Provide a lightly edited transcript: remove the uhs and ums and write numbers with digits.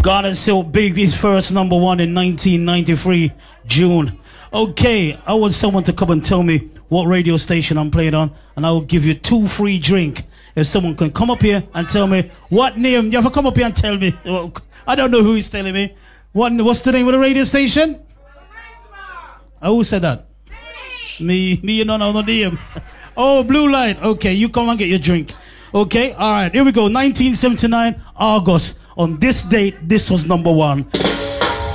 God is so big. This first number one in 1993, June. Okay, I want someone to come and tell me what radio station I'm playing on, and I will give you 2 free drinks. If someone can come up here and tell me what name, you have to come up here and tell me. I don't know who is telling me. What's the name of the radio station? Who said that? Me, you don't know the name. Oh, Blue Light. Okay, you come and get your drink. Okay, all right, here we go. 1979, August. On this date, this was number one.